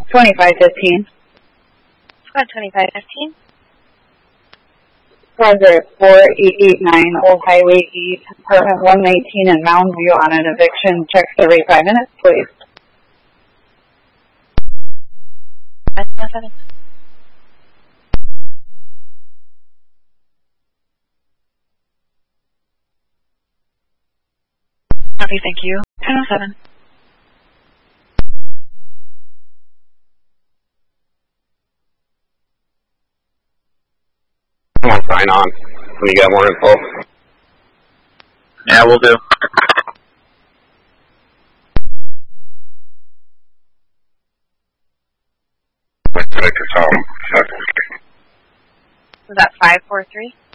2515. Squad 2515. Progress 4889, Old Highway East, apartment 119 in Mountain View on an eviction. Check every 5 minutes, please. 507. Copy, thank you. 1007. Come on, sign on. When you got more info. Yeah, we'll do. Let's take us home. Was that 543?